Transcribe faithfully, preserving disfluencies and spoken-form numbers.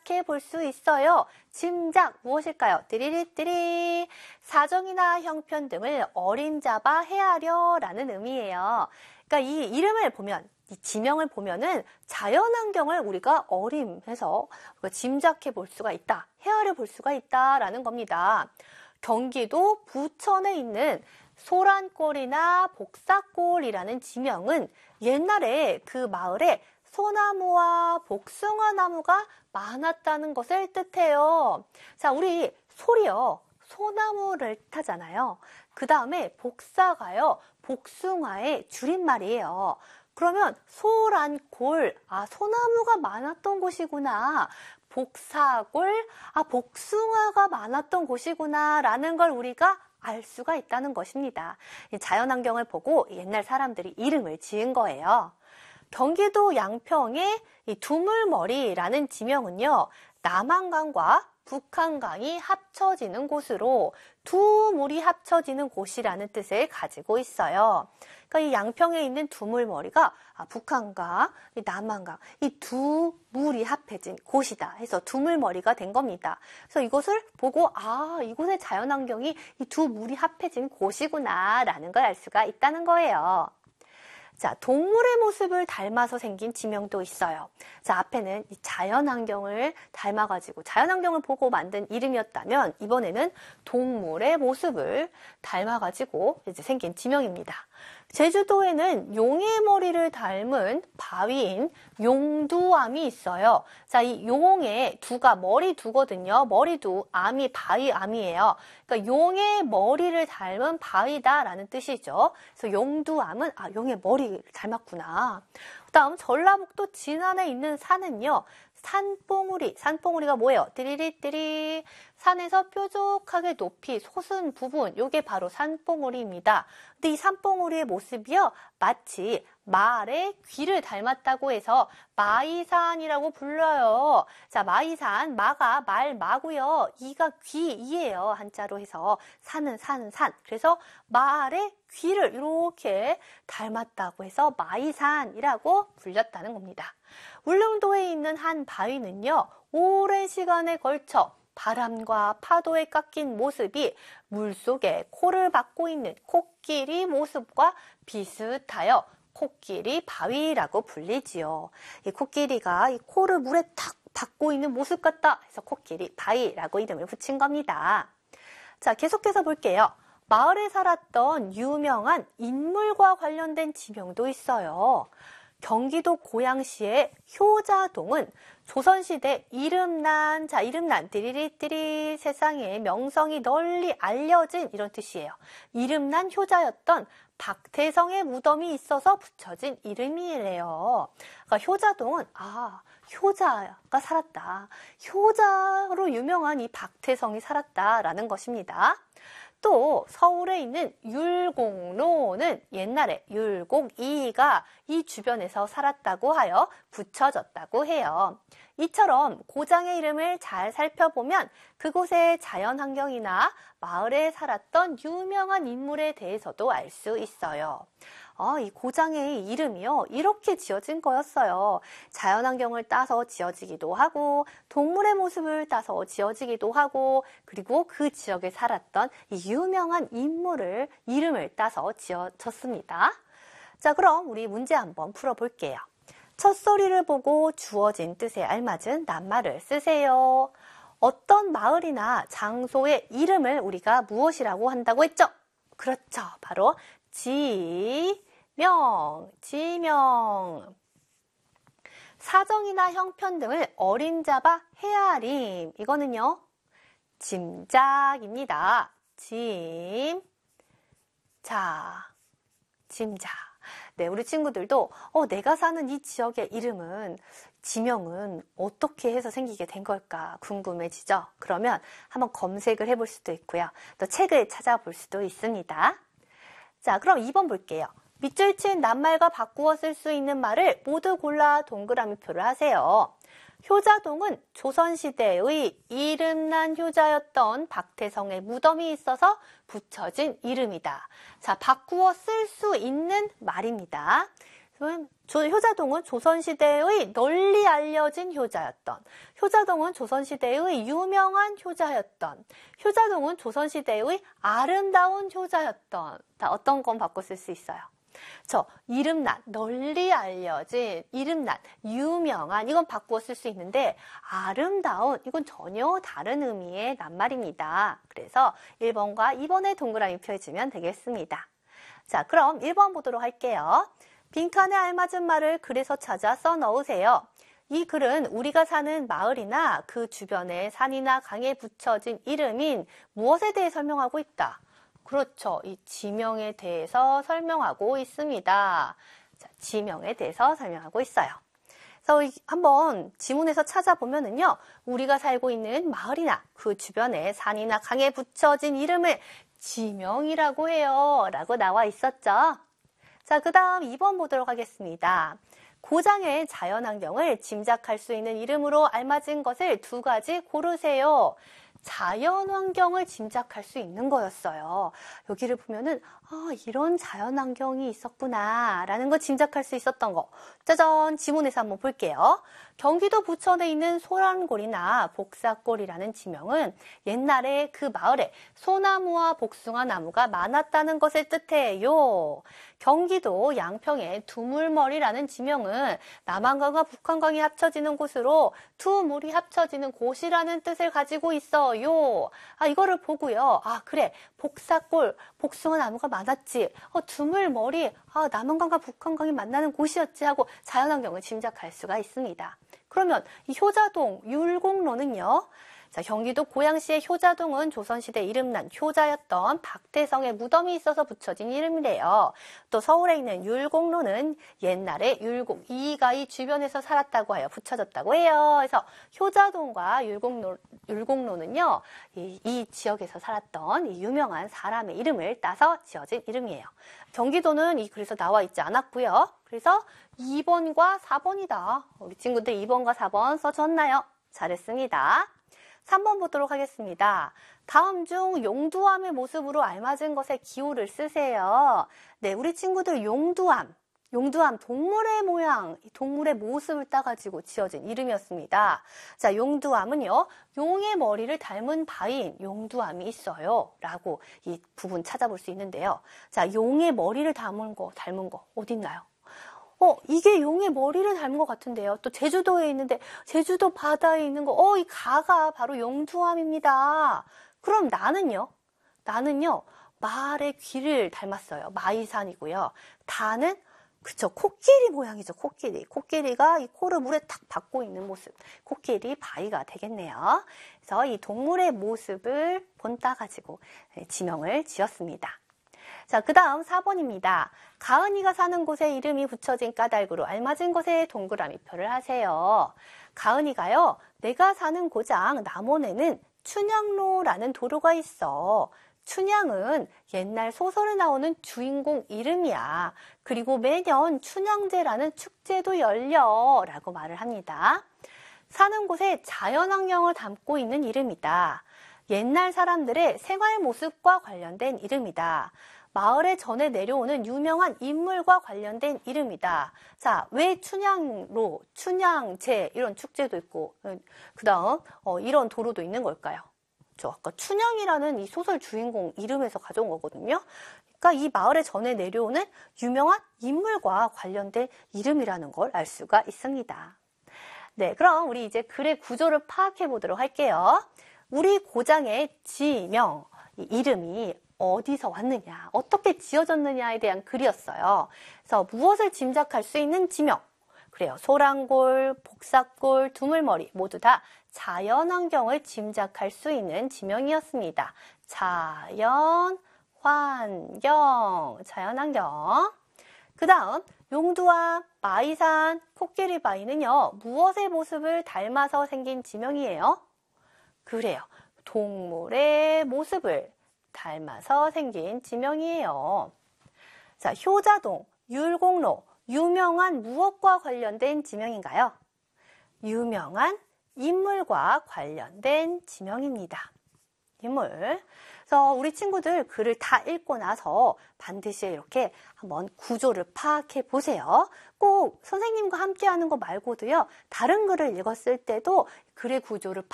짐작해 볼 수 있어요. 짐작 무엇일까요? 띠리리띠리. 사정이나 형편 등을 어림잡아 헤아려 라는 의미예요. 그러니까 이 이름을 보면, 이 지명을 보면은 자연환경을 우리가 어림해서 짐작해 볼 수가 있다, 헤아려 볼 수가 있다라는 겁니다. 경기도 부천에 있는 소란골이나 복사골이라는 지명은 옛날에 그 마을에 소나무와 복숭아 나무가 많았다는 것을 뜻해요. 자, 우리 소리요, 소나무를 뜻하잖아요. 그 다음에 복사가요, 복숭아의 줄임말이에요. 그러면 소란골, 아, 소나무가 많았던 곳이구나. 복사골, 아, 복숭아가 많았던 곳이구나 라는 걸 우리가 알 수가 있다는 것입니다. 자연환경을 보고 옛날 사람들이 이름을 지은 거예요. 경기도 양평의 이 두물머리라는 지명은요, 남한강과 북한강이 합쳐지는 곳으로 두 물이 합쳐지는 곳이라는 뜻을 가지고 있어요. 그러니까 이 양평에 있는 두물머리가 아, 북한강, 이 남한강, 이 두 물이 합해진 곳이다 해서 두물머리가 된 겁니다. 그래서 이것을 보고 아, 이곳의 자연환경이 이 두 물이 합해진 곳이구나 라는 걸 알 수가 있다는 거예요. 자, 동물의 모습을 닮아서 생긴 지명도 있어요. 자, 앞에는 이 자연환경을 닮아가지고 자연환경을 보고 만든 이름이었다면 이번에는 동물의 모습을 닮아가지고 이제 생긴 지명입니다. 제주도에는 용의 머리를 닮은 바위인 용두암이 있어요. 자, 이 용의 두가 머리 두거든요. 머리 두, 암이 바위 암이에요. 그러니까 용의 머리를 닮은 바위다라는 뜻이죠. 그래서 용두암은 아, 용의 머리를 닮았구나. 그다음 전라북도 진안에 있는 산은요, 산봉우리, 산봉우리가 뭐예요? 띠리리띠리. 산에서 뾰족하게 높이 솟은 부분, 요게 바로 산봉우리입니다. 근데 이 산봉우리의 모습이요, 마치 말의 귀를 닮았다고 해서 마이산이라고 불러요. 자, 마이산, 마가 말 마고요, 이가 귀, 이예요. 한자로 해서 산은 산, 산. 그래서 말의 귀를 이렇게 닮았다고 해서 마이산이라고 불렸다는 겁니다. 울릉도에 있는 한 바위는요, 오랜 시간에 걸쳐 바람과 파도에 깎인 모습이 물속에 코를 박고 있는 코끼리 모습과 비슷하여 코끼리 바위라고 불리지요. 이 코끼리가 이 코를 물에 탁 박고 있는 모습 같다 해서 코끼리 바위라고 이름을 붙인 겁니다. 자, 계속해서 볼게요. 마을에 살았던 유명한 인물과 관련된 지명도 있어요. 경기도 고양시의 효자동은 조선시대 이름난, 자, 이름난, 띠리리띠리, 세상에 명성이 널리 알려진 이런 뜻이에요. 이름난 효자였던 박태성의 무덤이 있어서 붙여진 이름이래요. 그러니까 효자동은, 아, 효자가 살았다. 효자로 유명한 이 박태성이 살았다라는 것입니다. 또 서울에 있는 율곡로는 옛날에 율곡이가 이 주변에서 살았다고 하여 붙여졌다고 해요. 이처럼 고장의 이름을 잘 살펴보면 그곳의 자연환경이나 마을에 살았던 유명한 인물에 대해서도 알 수 있어요. 아, 이 고장의 이름이요, 이렇게 지어진 거였어요. 자연환경을 따서 지어지기도 하고 동물의 모습을 따서 지어지기도 하고 그리고 그 지역에 살았던 이 유명한 인물을 이름을 따서 지어졌습니다. 자, 그럼 우리 문제 한번 풀어볼게요. 첫소리를 보고 주어진 뜻에 알맞은 낱말을 쓰세요. 어떤 마을이나 장소의 이름을 우리가 무엇이라고 한다고 했죠? 그렇죠. 바로 지명, 지명. 사정이나 형편 등을 어림잡아 헤아림. 이거는요, 짐작입니다. 짐, 자, 짐작. 네, 우리 친구들도 어, 내가 사는 이 지역의 이름은, 지명은 어떻게 해서 생기게 된 걸까 궁금해지죠? 그러면 한번 검색을 해볼 수도 있고요. 또 책을 찾아볼 수도 있습니다. 자, 그럼 이 번 볼게요. 밑줄 친 낱말과 바꾸어 쓸 수 있는 말을 모두 골라 동그라미표를 하세요. 효자동은 조선시대의 이름난 효자였던 박태성의 무덤이 있어서 붙여진 이름이다. 자, 바꾸어 쓸 수 있는 말입니다. 효자동은 조선시대의 널리 알려진 효자였던, 효자동은 조선시대의 유명한 효자였던, 효자동은 조선시대의 아름다운 효자였던. 다 어떤 건 바꿔 쓸 수 있어요? 저 이름난, 널리 알려진, 이름난, 유명한, 이건 바꾸어 쓸 수 있는데 아름다운, 이건 전혀 다른 의미의 낱말입니다. 그래서 일 번과 이 번의 동그라미 펴주면 되겠습니다. 자, 그럼 일 번 보도록 할게요. 빈칸에 알맞은 말을 글에서 찾아 써 넣으세요. 이 글은 우리가 사는 마을이나 그 주변의 산이나 강에 붙여진 이름인 무엇에 대해 설명하고 있다? 그렇죠. 이 지명에 대해서 설명하고 있습니다. 자, 지명에 대해서 설명하고 있어요. 그래서 한번 지문에서 찾아보면은요, 우리가 살고 있는 마을이나 그 주변의 산이나 강에 붙여진 이름을 지명이라고 해요. 라고 나와 있었죠. 자, 그 다음 이 번 보도록 하겠습니다. 고장의 자연환경을 짐작할 수 있는 이름으로 알맞은 것을 두 가지 고르세요. 자연환경을 짐작할 수 있는 거였어요. 여기를 보면은 아, 이런 자연환경이 있었구나 라는 거 짐작할 수 있었던 거. 짜잔, 지문에서 한번 볼게요. 경기도 부천에 있는 소란골이나 복사골이라는 지명은 옛날에 그 마을에 소나무와 복숭아 나무가 많았다는 것을 뜻해요. 경기도 양평의 두물머리라는 지명은 남한강과 북한강이 합쳐지는 곳으로 두 물이 합쳐지는 곳이라는 뜻을 가지고 있어요. 아, 이거를 보고요. 아, 그래. 복사골, 복숭아 나무가 많았지. 어, 두물머리, 아, 남한강과 북한강이 만나는 곳이었지 하고 자연환경을 짐작할 수가 있습니다. 그러면 이 효자동, 율곡로는요. 자, 경기도 고양시의 효자동은 조선시대 이름난 효자였던 박태성의 무덤이 있어서 붙여진 이름이래요. 또 서울에 있는 율곡로는 옛날에 율곡 이가이 주변에서 살았다고 하여 붙여졌다고 해요. 그래서 효자동과 율곡로, 율곡로는요, 이, 이 지역에서 살았던 이 유명한 사람의 이름을 따서 지어진 이름이에요. 경기도는 이 글에서 나와 있지 않았고요. 그래서 이 번과 사 번이다. 우리 친구들 이 번과 사 번 써줬나요? 잘했습니다. 삼 번 보도록 하겠습니다. 다음 중 용두암의 모습으로 알맞은 것에 기호를 쓰세요. 네, 우리 친구들 용두암, 용두암 동물의 모양, 동물의 모습을 따가지고 지어진 이름이었습니다. 자, 용두암은요, 용의 머리를 닮은 바위인 용두암이 있어요. 라고 이 부분 찾아볼 수 있는데요. 자, 용의 머리를 닮은 거, 닮은 거 어딨나요? 어, 이게 용의 머리를 닮은 것 같은데요. 또 제주도에 있는데 제주도 바다에 있는 거, 어, 이 가가 바로 용두암입니다. 그럼 나는요? 나는요, 말의 귀를 닮았어요. 마이산이고요. 다는 그쵸, 코끼리 모양이죠. 코끼리. 코끼리가 이 코를 물에 탁 박고 있는 모습. 코끼리 바위가 되겠네요. 그래서 이 동물의 모습을 본따 가지고 지명을 지었습니다. 자, 그 다음 사 번입니다. 가은이가 사는 곳에 이름이 붙여진 까닭으로 알맞은 곳에 동그라미 표를 하세요. 가은이가요, 내가 사는 고장 남원에는 춘향로라는 도로가 있어. 춘향은 옛날 소설에 나오는 주인공 이름이야. 그리고 매년 춘향제라는 축제도 열려. 라고 말을 합니다. 사는 곳에 자연환경을 담고 있는 이름이다. 옛날 사람들의 생활 모습과 관련된 이름이다. 마을에 전해 내려오는 유명한 인물과 관련된 이름이다. 자, 왜 춘향로, 춘향제 이런 축제도 있고 그 다음 어, 이런 도로도 있는 걸까요? 저 아까 춘향이라는 이 소설 주인공 이름에서 가져온 거거든요. 그러니까 이 마을에 전해 내려오는 유명한 인물과 관련된 이름이라는 걸 알 수가 있습니다. 네, 그럼 우리 이제 글의 구조를 파악해 보도록 할게요. 우리 고장의 지명, 이 이름이 어디서 왔느냐, 어떻게 지어졌느냐에 대한 글이었어요. 그래서 무엇을 짐작할 수 있는 지명. 그래요. 소란골, 복사골, 두물머리 모두 다 자연환경을 짐작할 수 있는 지명이었습니다. 자연, 환경, 자연환경. 그 다음 용두암, 마이산, 코끼리 바위는요. 무엇의 모습을 닮아서 생긴 지명이에요? 그래요. 동물의 모습을 닮아서 생긴 지명이에요. 자, 효자동, 율곡로, 유명한 무엇과 관련된 지명인가요? 유명한 인물과 관련된 지명입니다. 등장인물. 그래서 우리 친구들 글을 다 읽고 나서 반드시 이렇게 한번 구조를 파악해 보세요. 꼭 선생님과 함께 하는 거 말고도요, 다른 글을 읽었을 때도 글의 구조를